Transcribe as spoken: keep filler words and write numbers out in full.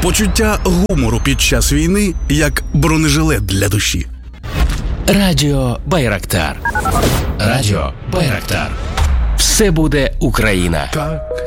Почуття гумору під час війни як бронежилет для душі. Радіо Байрактар. Радіо Байрактар. Все буде Україна. Так.